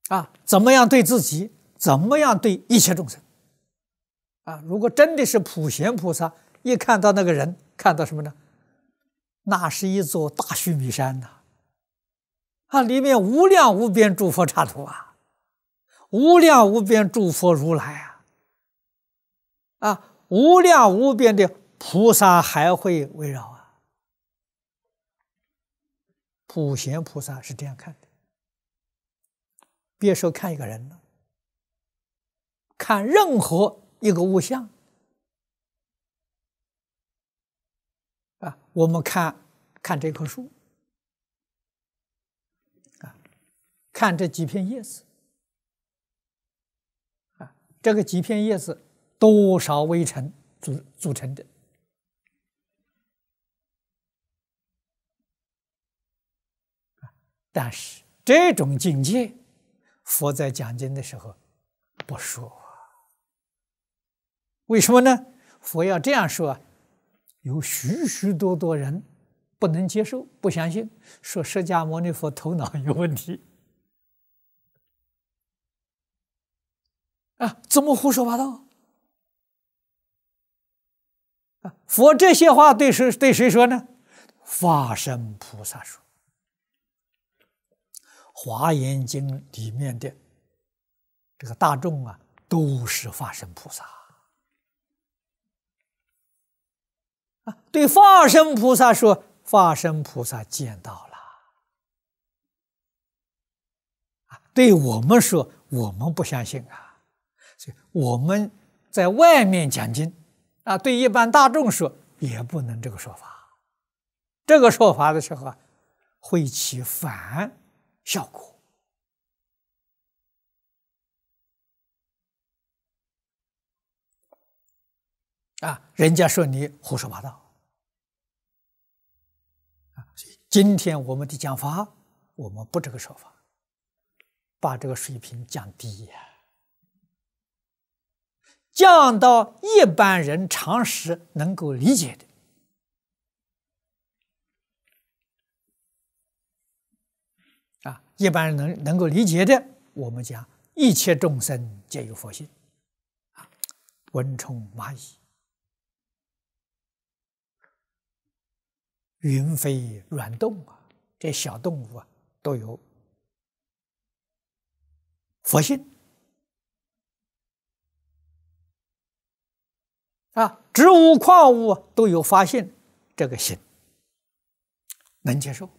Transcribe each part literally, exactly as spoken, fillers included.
啊，怎么样对自己，怎么样对一切众生。啊，如果真的是普贤菩萨，一看到那个人，看到什么呢？那是一座大须弥山呐！啊，里面无量无边诸佛刹土啊，无量无边诸佛如来啊，啊，无量无边的菩萨还会围绕啊。普贤菩萨是这样看的，别说看一个人了，看任何一个物象啊，我们看看这棵树啊，看这几片叶子啊，这个几片叶子多少微尘组组成的。但是这种境界，佛在讲经的时候不说啊。为什么呢？佛要这样说啊，有许许多多人不能接受，不相信，说释迦牟尼佛头脑有问题啊，怎么胡说八道啊？佛这些话对谁对谁说呢？法身菩萨说。华严经里面的这个大众啊，都是法身菩萨啊。对法身菩萨说，法身菩萨见到了啊。对我们说，我们不相信啊。所以我们在外面讲经啊，对一般大众说也不能这个说法。这个说法的时候啊，会起反效果啊！人家说你胡说八道啊！所以今天我们的讲法，我们不这个说法，把这个水平降低呀、啊，降到一般人常识能够理解的。啊，一般人能能够理解的，我们讲一切众生皆有佛性，啊，蚊虫蚂蚁、云飞卵动啊，这小动物啊都有佛性，啊，植物矿物都有法性，这个性能接受。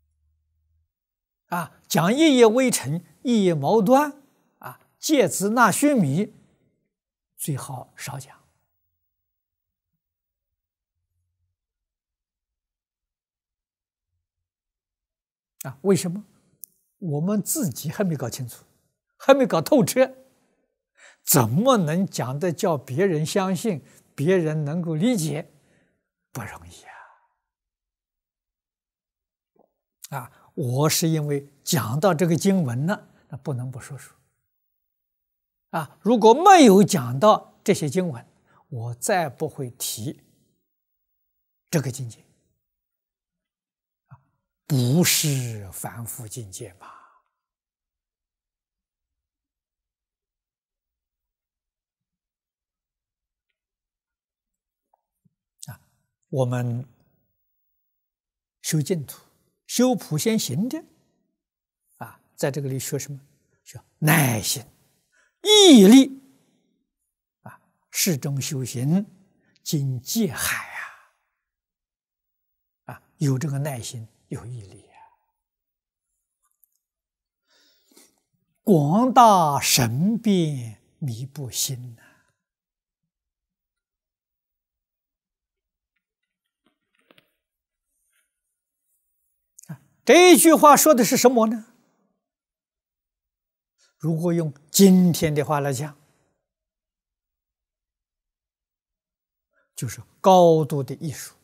啊，讲一叶微尘，一叶毛端，啊，芥子纳须弥，最好少讲。啊，为什么？我们自己还没搞清楚，还没搞透彻，怎么能讲的叫别人相信，别人能够理解？不容易啊！啊。我是因为讲到这个经文呢，那不能不说说啊。如果没有讲到这些经文，我再不会提这个境界啊，不是凡夫境界嘛。啊，我们修净土。修普贤行的啊，在这个里学什么？学耐心、毅力啊，适中修行，经戒海啊，啊，有这个耐心，有毅力啊。广大神变弥不心呐、啊。这一句话说的是什么呢？如果用今天的话来讲，就是高度的艺术。